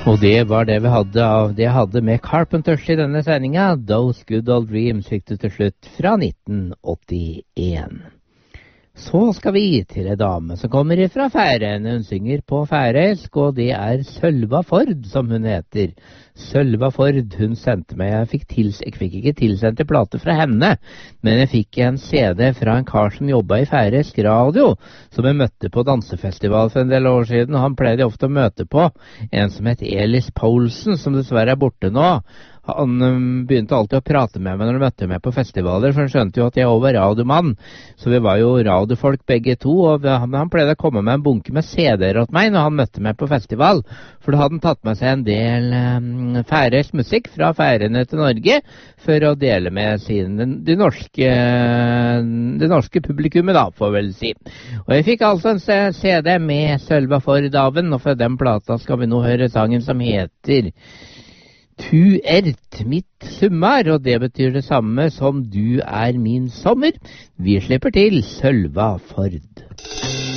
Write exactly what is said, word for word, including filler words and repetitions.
Og det var det vi hadde av det jeg hadde med Carpenters i denne sendinga. Those Good Old Dreams fikk du til slutt fra nitten åttien. Så skal vi til en dame som kommer fra Færøyene. Hun synger på færøysk, og det er Sølva Ford, som hun heter. Sølva Ford, hun sendte meg, jeg fikk, tils, jeg fikk ikke tilsendt en plate fra henne, men jeg fikk en C D fra en kar som jobbet i færøysk radio, som jeg møtte på dansefestival for en del år siden, og han pleide ofte å møte på en som het Elis Poulsen, som dessverre er borte nå. Han um, begynte alltid å prate med meg når han møtte meg på festivaler, for han skjønte jo at jeg også var radiomann, så vi var jo radiofolk begge to, og han, han pleide å komme med en bunke med C D-er åt meg når han møtte meg på festival, for da hadde han tatt med seg en del um, færøysk musikk fra Færøyene til Norge, for å dele med sin, det, norske, det norske publikummet da, får vel si. Og jeg fikk altså en C D med Sølva Ford-daven, og for den plata skal vi nå høre sangen som heter Tu ert mitt sommar, og det betyr det samme som Du er min sommer. Vi slipper til Sølva Ford.